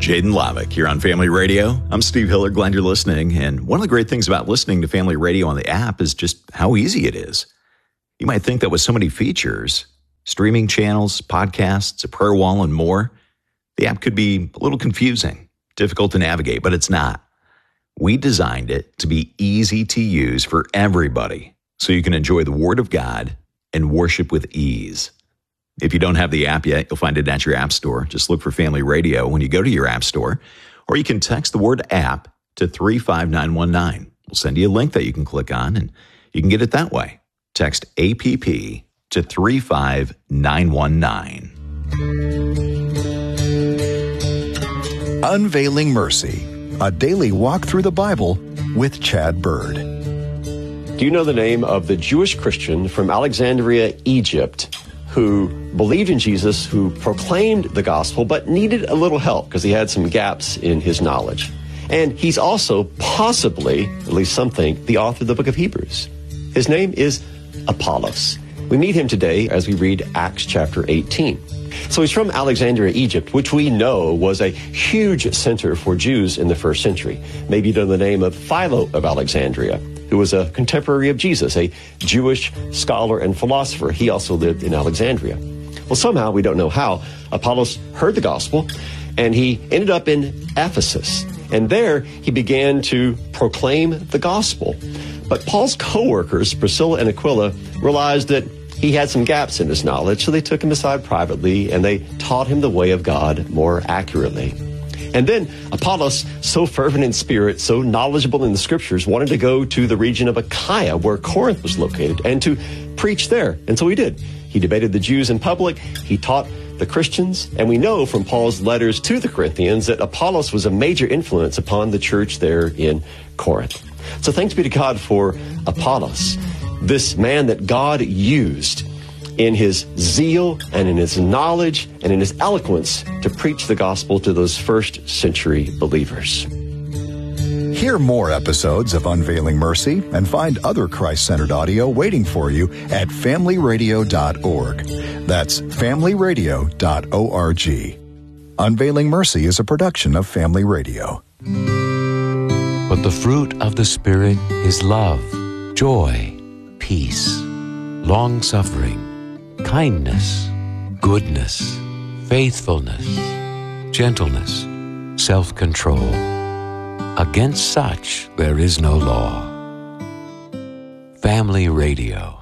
Jaden Lavick here on Family Radio. I'm Steve Hiller. Glad you're listening. And one of the great things about listening to Family Radio on the app is just how easy it is. You might think that with so many features, streaming channels, podcasts, a prayer wall, and more, the app could be a little confusing, difficult to navigate, but it's not. We designed it to be easy to use for everybody so you can enjoy the Word of God and worship with ease. If you don't have the app yet, you'll find it at your app store. Just look for Family Radio when you go to your app store, or you can text the word app to 35919. We'll send you a link that you can click on, and you can get it that way. Text APP to 35919. Unveiling Mercy, a daily walk through the Bible with Chad Bird. Do you know the name of the Jewish Christian from Alexandria, Egypt, who believed in Jesus, who proclaimed the gospel, but needed a little help because he had some gaps in his knowledge? And he's also possibly, at least some think, the author of the book of Hebrews. His name is Apollos. We meet him today as we read Acts chapter 18. So he's from Alexandria, Egypt, which we know was a huge center for Jews in the first century. Maybe you know the name of Philo of Alexandria, who was a contemporary of Jesus, a Jewish scholar and philosopher. He also lived in Alexandria. Well, somehow, we don't know how, Apollos heard the gospel, and he ended up in Ephesus. And there, he began to proclaim the gospel. But Paul's co-workers, Priscilla and Aquila, realized that he had some gaps in his knowledge, so they took him aside privately, and they taught him the way of God more accurately. And then Apollos, so fervent in spirit, so knowledgeable in the scriptures, wanted to go to the region of Achaia, where Corinth was located, and to preach there. And so he did. He debated the Jews in public. He taught the Christians. And we know from Paul's letters to the Corinthians that Apollos was a major influence upon the church there in Corinth. So thanks be to God for Apollos, this man that God used in his zeal and in his knowledge and in his eloquence to preach the gospel to those first century believers. Hear more episodes of Unveiling Mercy and find other Christ-centered audio waiting for you at familyradio.org. That's familyradio.org. Unveiling Mercy is a production of Family Radio. But the fruit of the Spirit is love, joy, peace, long-suffering, kindness, goodness, faithfulness, gentleness, self-control. Against such there is no law. Family Radio.